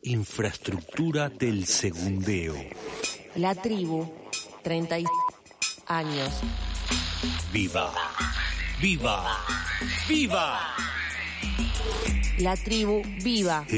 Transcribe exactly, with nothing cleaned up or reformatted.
infraestructura del segundeo. La tribu, treinta y años. ¡Viva! ¡Viva! ¡Viva! La tribu viva.